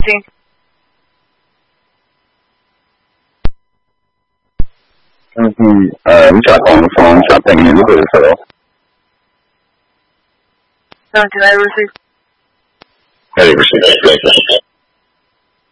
receiving. Em chọn phòng phòng chọn thành những người sau đó. 17, I receive. Hey, receive.